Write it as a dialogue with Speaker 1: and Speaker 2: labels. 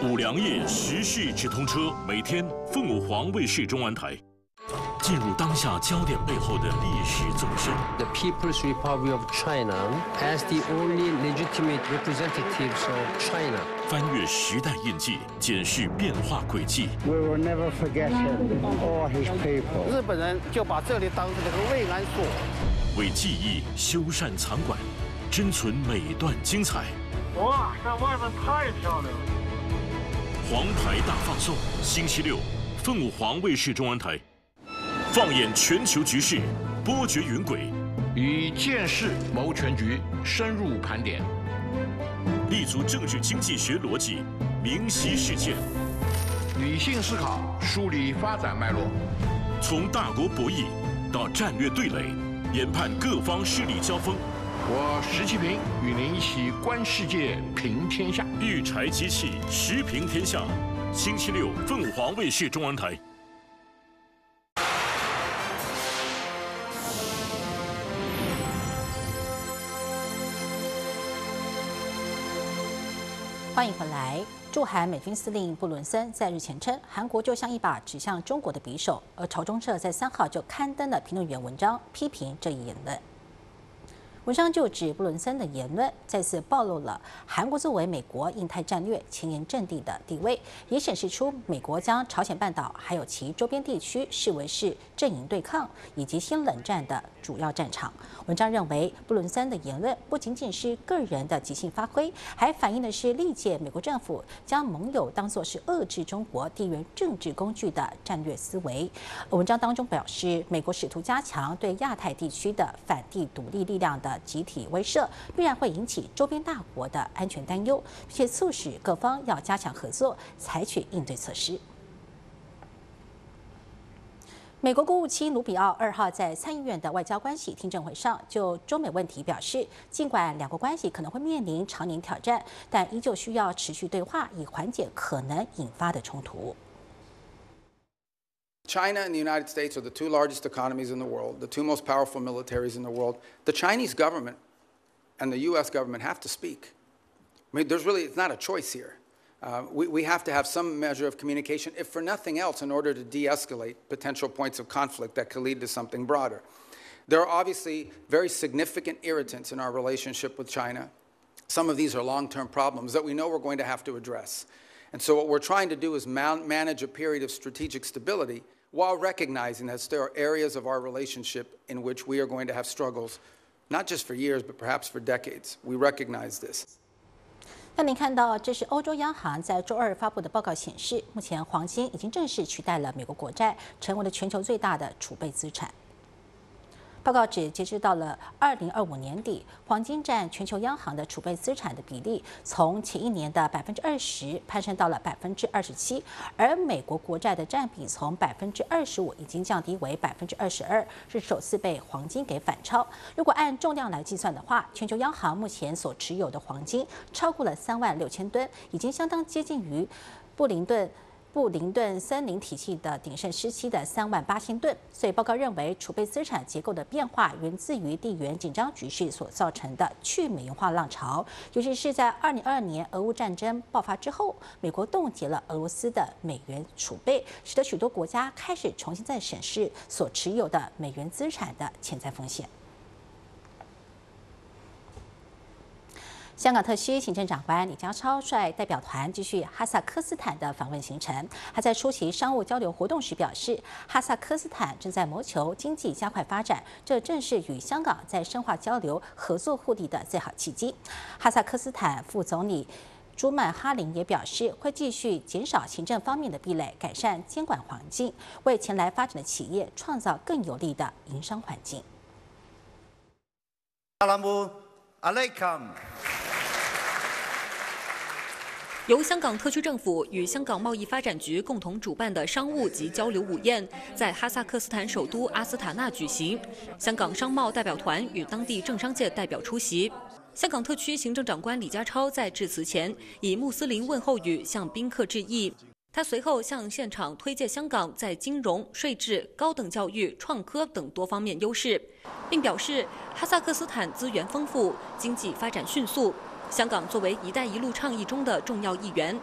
Speaker 1: 五粮液时事直通车，每天凤舞凰卫视中文台。进入当下焦点背后的历史纵深。
Speaker 2: The People's Republic of China as the only legitimate representatives of China.
Speaker 1: 翻越时代印记，检视变化轨迹。
Speaker 3: We will never forget him or his people.
Speaker 4: 日本人就把这里当成了个慰安所，
Speaker 1: 为记忆修缮藏馆，珍存每段精彩。
Speaker 5: 哇，这外面太漂亮了！
Speaker 1: 黄牌大放送，星期六，凤舞凰卫视中文台。放眼全球局势，波谲云诡，
Speaker 6: 以见识谋全局，深入盘点，
Speaker 1: 立足政治经济学逻辑，明晰事件，
Speaker 6: 理性思考，梳理发展脉络，
Speaker 1: 从大国博弈到战略对垒，研判各方势力交锋。
Speaker 6: 我石其平与您一起观世界，评天下。
Speaker 1: 育才机器，时评天下。星期六，凤舞凰卫视中文台。
Speaker 7: 欢迎回来。驻韩美军司令布伦森在日前称，韩国就像一把指向中国的匕首，而朝中社在3号就刊登了评论员文章，批评这一言论。文章就指布伦森的言论再次暴露了韩国作为美国印太战略前沿阵地的地位，也显示出美国将朝鲜半岛还有其周边地区视为是阵营对抗以及新冷战的主要战场。文章认为，布伦森的言论不仅仅是个人的即兴发挥，还反映的是历届美国政府将盟友当作是遏制中国地缘政治工具的战略思维。文章当中表示，美国试图加强对亚太地区的反地独立力量的集体威慑，必然会引起周边大国的安全担忧，并且促使各方要加强合作，采取应对措施。美国国务卿卢比奥2号在参议院的外交关系听证会上就中美问题表示，尽管两国关系可能会面临常年挑战，但依旧需要持续对话，以缓解可能引发的冲突。
Speaker 8: China and the United States are the two largest economies in the world, the two most powerful militaries in the world. The Chinese government and the U.S. government have to speak. I mean, it's not a choice here. We have to have some measure of communication, if for nothing else, in order to de-escalate potential points of conflict that could lead to something broader. There are obviously very significant irritants in our relationship with China. Some of these are long-term problems that we know we're going to have to address. And so what we're trying to do is manage a period of strategic stability while recognizing that there are areas of our relationship in which we are going to have struggles, not just for years, but perhaps for decades. We recognize this.
Speaker 7: 那您看到，这是欧洲央行在周2发布的报告显示，目前黄金已经正式取代了美国国债，成为了全球最大的储备资产。报告指，截至到了2025年底，黄金占全球央行的储备资产的比例从前一年的20%攀升到了27%，而美国国债的占比从25%已经降低为22%，是首次被黄金给反超。如果按重量来计算的话，全球央行目前所持有的黄金超过了36000吨，已经相当接近于布林顿森林体系的鼎盛时期的38000吨，所以报告认为，储备资产结构的变化源自于地缘紧张局势所造成的去美元化浪潮，尤其是在2022年俄乌战争爆发之后，美国冻结了俄罗斯的美元储备，使得许多国家开始重新再审视所持有的美元资产的潜在风险。香港特区行政长官李家超率代表团继续哈萨克斯坦的访问行程。他在出席商务交流活动时表示，哈萨克斯坦正在谋求经济加快发展，这正是与香港在深化交流合作互利的最好契机。哈萨克斯坦副总理朱曼哈林也表示，会继续减少行政方面的壁垒，改善监管环境，为前来发展的企业创造更有利的营商环境。
Speaker 9: 由香港特区政府与香港贸易发展局共同主办的商务及交流午宴，在哈萨克斯坦首都阿斯塔纳举行。香港商贸代表团与当地政商界代表出席。香港特区行政长官李家超在致辞前，以穆斯林问候语向宾客致意。他随后向现场推介香港在金融、税制、高等教育、创科等多方面优势，并表示哈萨克斯坦资源丰富，经济发展迅速。香港作为“一带一路”倡议中的重要一员，